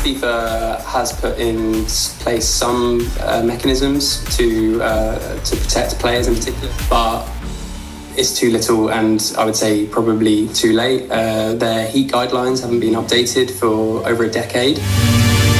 FIFA has put in place some mechanisms to protect players in particular, but it's too little, and I would say probably too late. Their heat guidelines haven't been updated for over a decade.